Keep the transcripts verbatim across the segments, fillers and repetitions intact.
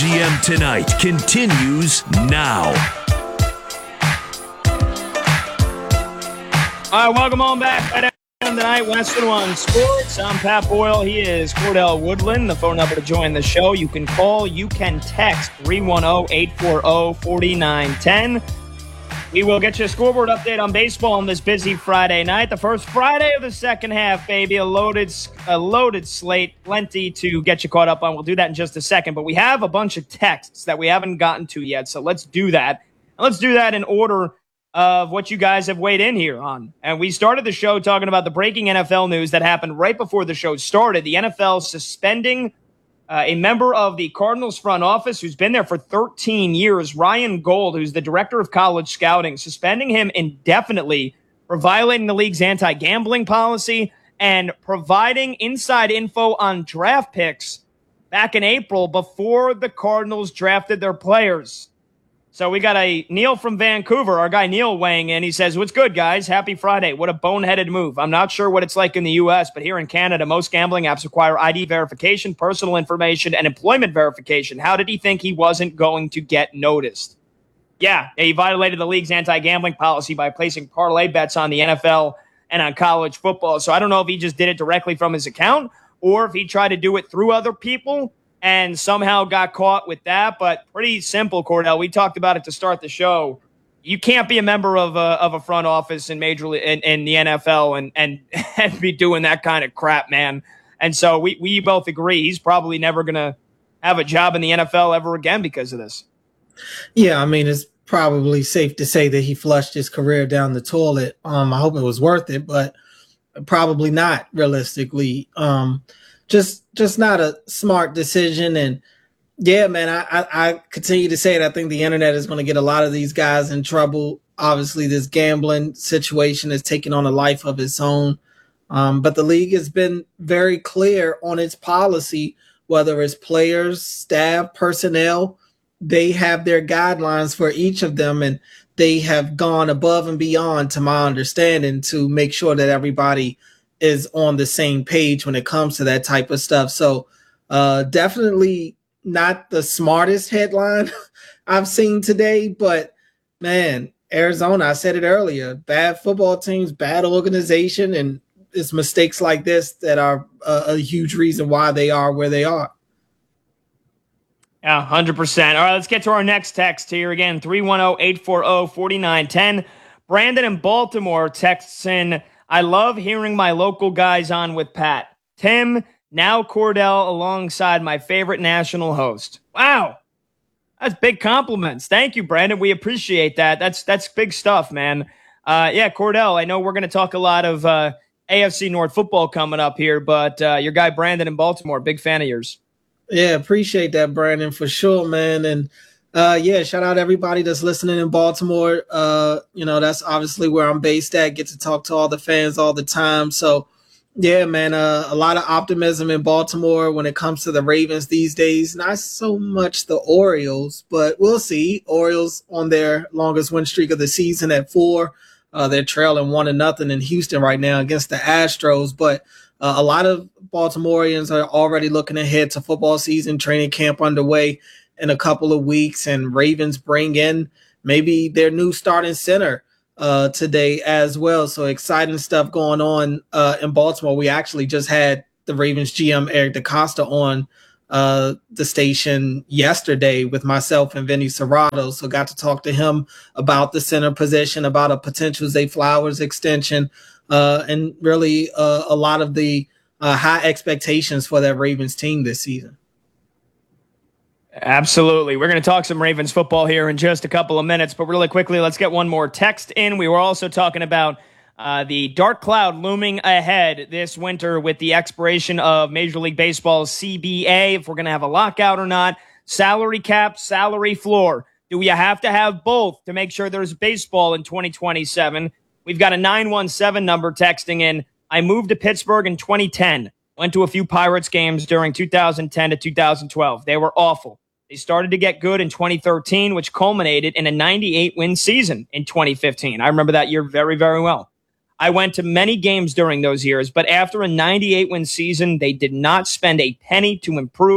M Tonight continues now. All right, welcome on back. M T Tonight, Western One Sports. I'm Pat Boyle. He is Cordell Woodland. The phone number to join the show, you can call, you can text three one zero, eight four zero, four nine one zero. We will get you a scoreboard update on baseball on this busy Friday night. The first Friday of the second half, baby. A loaded, a loaded slate. Plenty to get you caught up on. We'll do that in just a second. But we have a bunch of texts that we haven't gotten to yet. So let's do that. And let's do that in order of what you guys have weighed in here on. And we started the show talking about the breaking N F L news that happened right before the show started. The N F L suspending Uh, a member of the Cardinals front office who's been there for thirteen years, Ryan Gold, who's the director of college scouting, suspending him indefinitely for violating the league's anti-gambling policy and providing inside info on draft picks back in April before the Cardinals drafted their players. So we got a Neil from Vancouver, our guy Neil weighing in. He says, "What's good, guys? Happy Friday. What a boneheaded move. I'm not sure what it's like in the U S, but here in Canada, most gambling apps require I D verification, personal information, and employment verification. How did he think he wasn't going to get noticed?" Yeah, he violated the league's anti-gambling policy by placing parlay bets on the N F L and on college football. So I don't know if he just did it directly from his account or if he tried to do it through other people and somehow got caught with that. But pretty simple, Cordell. We talked about it to start the show. You can't be a member of a, of a front office in Major League in, in the N F L and, and and be doing that kind of crap, man. And so we, we both agree he's probably never going to have a job in the N F L ever again because of this. Yeah, I mean, it's probably safe to say that he flushed his career down the toilet. Um, I hope it was worth it, but probably not realistically. Um, just just not a smart decision. And yeah, man, I, I, I continue to say it. I think the internet is going to get a lot of these guys in trouble. Obviously, this gambling situation is taking on a life of its own. Um, but the league has been very clear on its policy, whether it's players, staff, personnel. They have their guidelines for each of them, and they have gone above and beyond, to my understanding, to make sure that everybody is on the same page when it comes to that type of stuff. So uh, definitely not the smartest headline I've seen today, but man, Arizona, I said it earlier, bad football teams, bad organization, and it's mistakes like this that are a, a huge reason why they are where they are. Yeah, one hundred percent. All right, let's get to our next text here. Again, three one zero, eight four zero, four nine one zero. Brandon in Baltimore texts in, "I love hearing my local guys on with Pat. Tim, now Cordell alongside my favorite national host." Wow. That's big compliments. Thank you, Brandon. We appreciate that. That's that's big stuff, man. Uh, yeah, Cordell, I know we're going to talk a lot of uh, A F C North football coming up here, but uh, your guy Brandon in Baltimore, big fan of yours. Yeah, appreciate that, Brandon, for sure, man. And uh, yeah, shout out everybody that's listening in Baltimore. Uh, you know, that's obviously where I'm based at. Get to talk to all the fans all the time. So yeah, man, uh, a lot of optimism in Baltimore when it comes to the Ravens these days. Not so much the Orioles, but we'll see. Orioles on their longest win streak of the season at four. Uh, they're trailing one to nothing in Houston right now against the Astros. But uh, a lot of Baltimoreans are already looking ahead to football season, training camp underway in a couple of weeks, and Ravens bring in maybe their new starting center uh, today as well. So exciting stuff going on uh, in Baltimore. We actually just had the Ravens G M Eric DeCosta on uh, the station yesterday with myself and Vinny Serrato. So got to talk to him about the center position, about a potential Zay Flowers extension, uh, and really uh, a lot of the uh, high expectations for that Ravens team this season. Absolutely. We're going to talk some Ravens football here in just a couple of minutes, but really quickly, let's get one more text in. We were also talking about uh, the dark cloud looming ahead this winter with the expiration of Major League Baseball's C B A, if we're going to have a lockout or not, salary cap, salary floor. Do you have to have both to make sure there's baseball in twenty twenty-seven? We've got a nine one seven number texting in. I moved to Pittsburgh in twenty ten. Went to a few Pirates games during two thousand ten to two thousand twelve. They were awful. They started to get good in twenty thirteen, which culminated in a ninety-eight win season in twenty fifteen. I remember that year very, very well. I went to many games during those years, but after a ninety-eight win season, they did not spend a penny to improve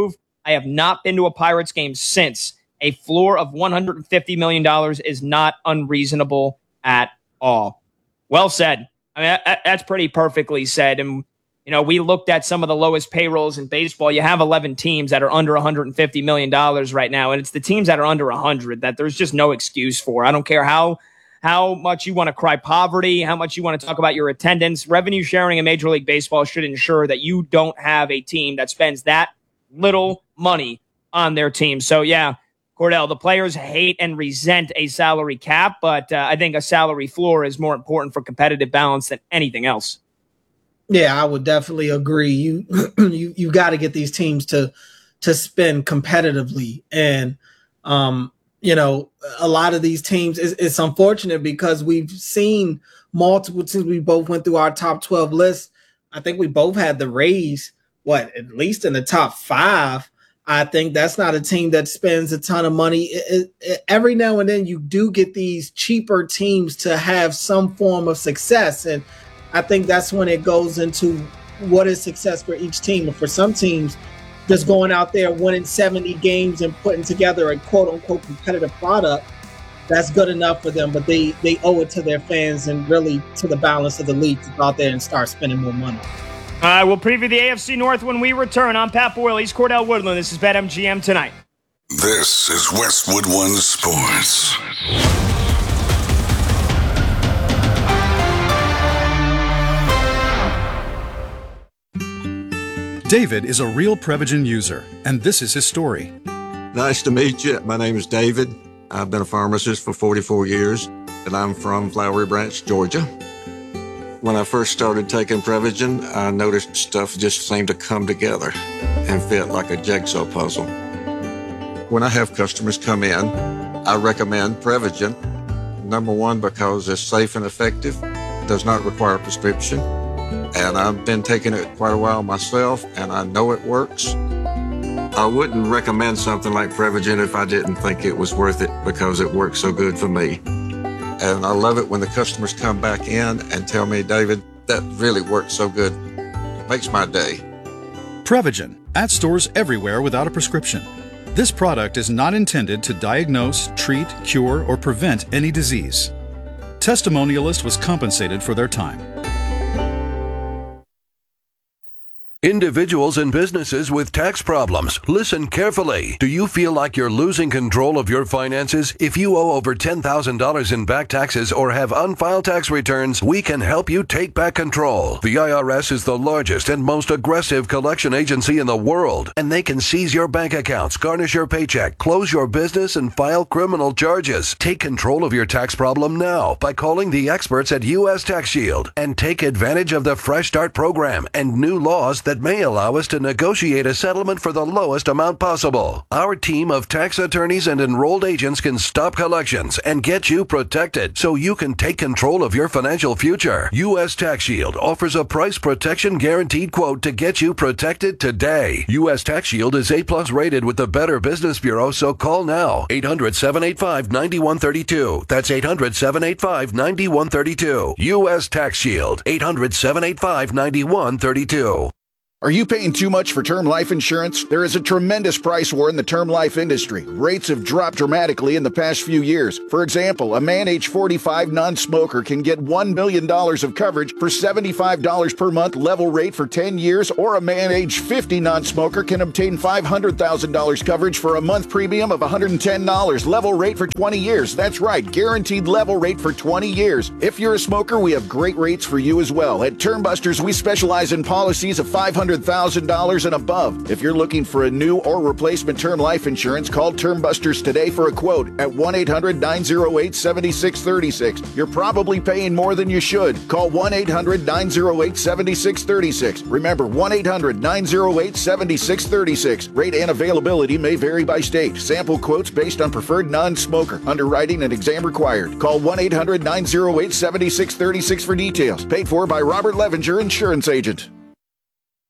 I have not been to a Pirates game since. A floor of one hundred fifty million dollars is not unreasonable at all. Well said. I mean, that, that's pretty perfectly said. And, you know, we looked at some of the lowest payrolls in baseball. You have eleven teams that are under one hundred fifty million dollars right now, and it's the teams that are under one hundred that there's just no excuse for. I don't care how how much you want to cry poverty, how much you want to talk about your attendance. Revenue sharing in Major League Baseball should ensure that you don't have a team that spends that little money on their team. So, yeah, Cordell, the players hate and resent a salary cap, but uh, I think a salary floor is more important for competitive balance than anything else. Yeah, I would definitely agree. You you you got to get these teams to to spend competitively, and um, you know, a lot of these teams. It's, it's unfortunate because we've seen multiple teams. We both went through our top twelve list. I think we both had the Rays, what, at least in the top five. I think that's not a team that spends a ton of money. It, it, it, every now and then you do get these cheaper teams to have some form of success. And I think that's when it goes into what is success for each team. And for some teams, just going out there, winning seventy games and putting together a quote unquote competitive product, that's good enough for them. But they, they owe it to their fans and really to the balance of the league to go out there and start spending more money. All right, we'll preview the A F C North when we return. I'm Pat Boyle. He's Cordell Woodland. This is BetMGM Tonight. This is Westwood One Sports. David is a real Prevagen user, and this is his story. Nice to meet you. My name is David. I've been a pharmacist for forty-four years, and I'm from Flowery Branch, Georgia. When I first started taking Prevagen, I noticed stuff just seemed to come together and fit like a jigsaw puzzle. When I have customers come in, I recommend Prevagen. Number one, because it's safe and effective, does not require a prescription, and I've been taking it quite a while myself, and I know it works. I wouldn't recommend something like Prevagen if I didn't think it was worth it because it works so good for me. And I love it when the customers come back in and tell me, David, that really works so good. It makes my day. Prevagen, at stores everywhere without a prescription. This product is not intended to diagnose, treat, cure, or prevent any disease. Testimonialist was compensated for their time. Individuals and businesses with tax problems, listen carefully. Do you feel like you're losing control of your finances? If you owe over ten thousand dollars in back taxes or have unfiled tax returns, we can help you take back control. The I R S is the largest and most aggressive collection agency in the world, and they can seize your bank accounts, garnish your paycheck, close your business, and file criminal charges. Take control of your tax problem now by calling the experts at U S Tax Shield and take advantage of the Fresh Start program and new laws that that may allow us to negotiate a settlement for the lowest amount possible. Our team of tax attorneys and enrolled agents can stop collections and get you protected so you can take control of your financial future. U S Tax Shield offers a price protection guaranteed quote to get you protected today. U S Tax Shield is A plus rated with the Better Business Bureau, so call now. eight hundred, seven eight five, nine one three two. That's eight hundred, seven eight five, nine one three two. U S Tax Shield. eight hundred, seven eight five, nine one three two. Are you paying too much for term life insurance? There is a tremendous price war in the term life industry. Rates have dropped dramatically in the past few years. For example, a man age forty-five non-smoker can get one million dollars of coverage for seventy-five dollars per month level rate for ten years, or a man age fifty non-smoker can obtain five hundred thousand dollars coverage for a month premium of one hundred ten dollars level rate for twenty years. That's right, guaranteed level rate for twenty years. If you're a smoker, we have great rates for you as well. At Term Busters, we specialize in policies of five hundred thousand dollars and above. If you're looking for a new or replacement term life insurance, call Term Busters today for a quote at one eight hundred, nine oh eight, seven six three six. You're probably paying more than you should. Call one eight hundred, nine oh eight, seven six three six. Remember, one eight hundred, nine oh eight, seven six three six. Rate and availability may vary by state. Sample quotes based on preferred non-smoker. Underwriting and exam required. Call one eight hundred, nine oh eight, seven six three six for details. Paid for by Robert Levenger, Insurance Agent.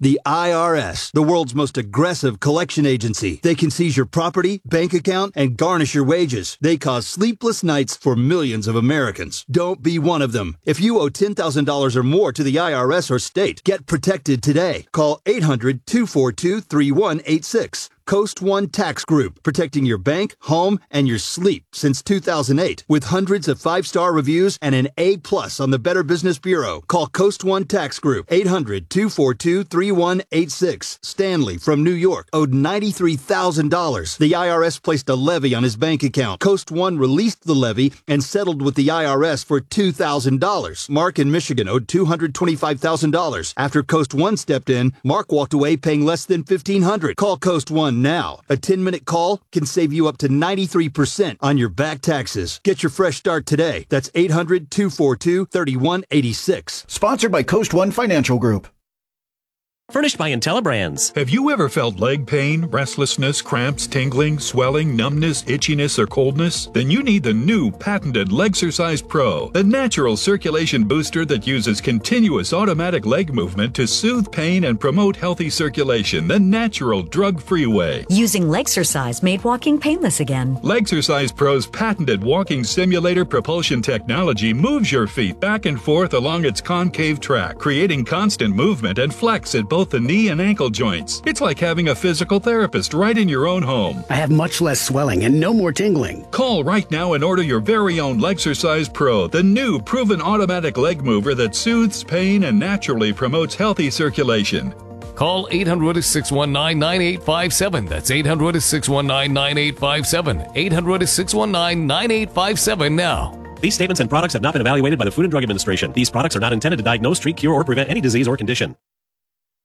The I R S, the world's most aggressive collection agency. They can seize your property, bank account, and garnish your wages. They cause sleepless nights for millions of Americans. Don't be one of them. If you owe ten thousand dollars or more to the I R S or state, get protected today. Call eight hundred, two four two, three one eight six. Coast One Tax Group, protecting your bank, home, and your sleep since two thousand eight. With hundreds of five-star reviews and an A plus on the Better Business Bureau. Call Coast One Tax Group, eight hundred, two four two, three one eight six. Stanley from New York owed ninety-three thousand dollars. The I R S placed a levy on his bank account. Coast One released the levy and settled with the I R S for two thousand dollars. Mark in Michigan owed two hundred twenty-five thousand dollars. After Coast One stepped in, Mark walked away paying less than fifteen hundred dollars. Call Coast One now. A ten-minute call can save you up to ninety-three percent on your back taxes. Get your fresh start today. That's eight hundred, two four two, three one eight six. Sponsored by Coast One Financial Group. Furnished by IntelliBrands. Have you ever felt leg pain, restlessness, cramps, tingling, swelling, numbness, itchiness, or coldness? Then you need the new patented Legsercise Pro, the natural circulation booster that uses continuous automatic leg movement to soothe pain and promote healthy circulation the natural, drug-free way. Using Legsercise made walking painless again. Legsercise Pro's patented walking simulator propulsion technology moves your feet back and forth along its concave track, creating constant movement and flex at both the knee and ankle joints. It's like having a physical therapist right in your own home. I have much less swelling and no more tingling. Call right now and order your very own Legsercise Pro, the new proven automatic leg mover that soothes pain and naturally promotes healthy circulation. Call eight hundred, six one nine, nine eight five seven. That's eight hundred, six one nine, nine eight five seven. eight hundred, six one nine, nine eight five seven now. These statements and products have not been evaluated by the Food and Drug Administration. These products are not intended to diagnose, treat, cure, or prevent any disease or condition.